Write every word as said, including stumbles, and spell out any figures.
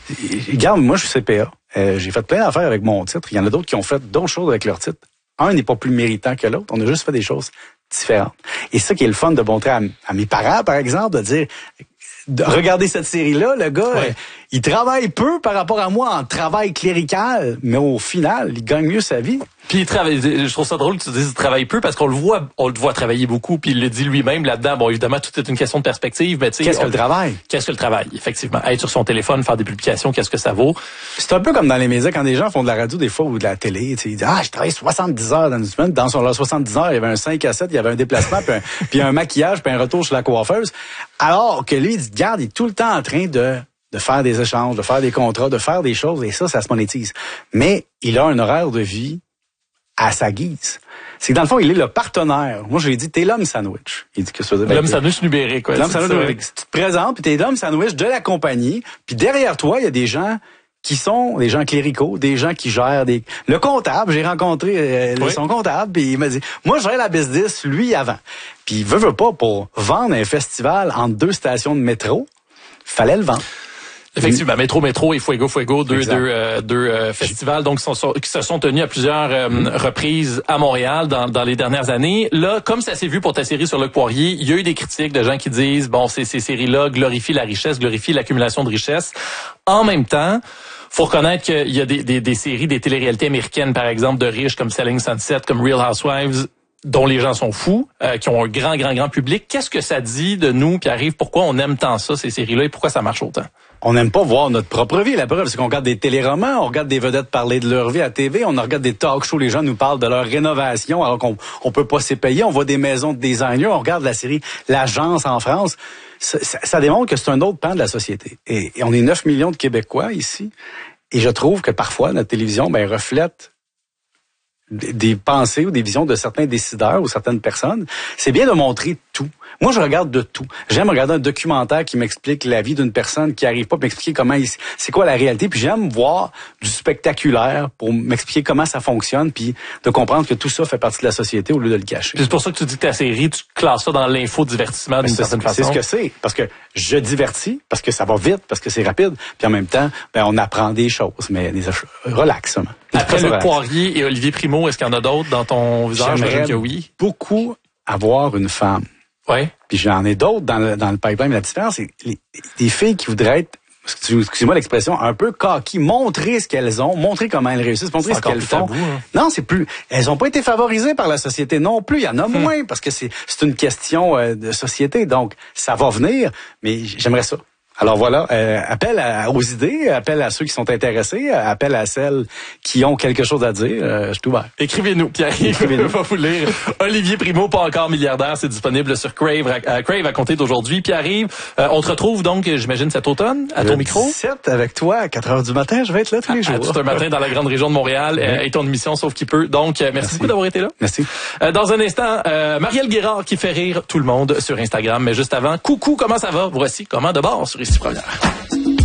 Regarde, moi, je suis C P A. Euh, j'ai fait plein d'affaires avec mon titre. Il y en a d'autres qui ont fait d'autres choses avec leur titre. Un n'est pas plus méritant que l'autre. On a juste fait des choses différentes. Et ça qui est le fun de montrer à, à mes parents, par exemple, de dire, de regarder cette série-là, le gars, ouais. euh, il travaille peu par rapport à moi en travail clérical, mais au final, il gagne mieux sa vie. Puis il travaille, je trouve ça drôle que tu dises qu'il travaille peu parce qu'on le voit, on le voit travailler beaucoup, puis il le dit lui-même là-dedans. Bon, évidemment, tout est une question de perspective, mais tu sais. Qu'est-ce on, que le travail? Qu'est-ce que le travail, effectivement. Être sur son téléphone, faire des publications, qu'est-ce que ça vaut? C'est un peu comme dans les médias, quand des gens font de la radio des fois ou de la télé, tu sais, ils disent, ah, je travaille soixante-dix heures dans une semaine. Dans son soixante-dix heures, il y avait un cinq à sept, il y avait un déplacement, puis, un, puis un maquillage, puis un retour chez la coiffeuse. Alors que lui, il dit, regarde, il est tout le temps en train de de faire des échanges, de faire des contrats, de faire des choses, et ça, ça se monétise. Mais il a un horaire de vie à sa guise. C'est que dans le fond, il est le partenaire. Moi, je lui ai dit, t'es l'homme sandwich. Il dit que ça veut dire. L'homme sandwich numérique, quoi. L'homme sandwich numérique. Tu te présentes, puis t'es l'homme sandwich de la compagnie, puis derrière toi, il y a des gens qui sont des gens cléricaux, des gens qui gèrent des... Le comptable, j'ai rencontré euh, oui. son comptable, puis il m'a dit, moi, je gère la business, lui, avant. Puis il veut, veut pas, pour vendre un festival entre deux stations de métro, fallait le vendre. Effectivement, Métro Métro et Fuego Fuego, deux deux euh, deux euh, festivals donc sont, sont, qui se sont tenus à plusieurs euh, mm. reprises à Montréal dans dans les dernières années. Là, comme ça s'est vu pour ta série sur le Poirier, il y a eu des critiques de gens qui disent bon, ces ces séries-là glorifient la richesse, glorifient l'accumulation de richesse. En même temps, faut reconnaître qu'il y a des des des séries, des téléréalités américaines par exemple de riches comme Selling Sunset, comme Real Housewives, dont les gens sont fous, euh, qui ont un grand, grand, grand public. Qu'est-ce que ça dit de nous, Pierre-Yves? Pourquoi on aime tant ça, ces séries-là, et pourquoi ça marche autant? On n'aime pas voir notre propre vie. La preuve, c'est qu'on regarde des téléromans, on regarde des vedettes parler de leur vie à T V, on regarde des talk shows, les gens nous parlent de leur rénovation alors qu'on on peut pas s'y payer. On voit des maisons de designers, on regarde la série L'Agence en France. Ça, ça, ça démontre que c'est un autre pan de la société. Et, et on est neuf millions de Québécois ici. Et je trouve que parfois, notre télévision ben, reflète des pensées ou des visions de certains décideurs ou certaines personnes. C'est bien de montrer tout. Moi, je regarde de tout. J'aime regarder un documentaire qui m'explique la vie d'une personne qui arrive pas à m'expliquer comment il, c'est quoi la réalité. Puis j'aime voir du spectaculaire pour m'expliquer comment ça fonctionne, puis de comprendre que tout ça fait partie de la société au lieu de le cacher. Puis c'est pour ça que tu dis que ta série, tu classes ça dans l'infodivertissement d'une certaine façon. C'est ce que c'est, parce que je divertis, parce que ça va vite, parce que c'est rapide, puis en même temps, ben on apprend des choses, mais des relax. Après le Poirier et Olivier Primo, est-ce qu'il y en a d'autres dans ton visage? J'aimerais que oui. beaucoup avoir une femme. Ouais. Puis j'en ai d'autres dans le, dans le pipeline. La différence, c'est les, les filles qui voudraient être, excusez-moi l'expression, un peu coquilles, montrer ce qu'elles ont, montrer comment elles réussissent, montrer ce qu'elles font. Tabou, hein. Non, c'est plus. Elles ont pas été favorisées par la société non plus. Il y en a moins parce que c'est c'est une question euh, de société. Donc ça va venir, mais j'aimerais ça. Alors voilà, euh, appel à, aux idées, appel à ceux qui sont intéressés, appel à celles qui ont quelque chose à dire. Euh, je suis ouvert. Écrivez-nous, Pierre-Yves, Écrivez-nous. Va vous lire. Olivier Primo, pas encore milliardaire, c'est disponible sur Crave à, Crave à compter d'aujourd'hui. Pierre-Yves, euh, on te retrouve donc, j'imagine, cet automne, à ton le micro. dix-sept avec toi, à quatre heures du matin, je vais être là tous les jours. À, à tout un matin dans la grande région de Montréal, euh, et ton émission, sauf qui peut. Donc, euh, merci, merci beaucoup d'avoir été là. Merci. Euh, dans un instant, euh, Marielle Guérard qui fait rire tout le monde sur Instagram. Mais juste avant, coucou, comment ça va? Voici Comment de bord sur Ici Première.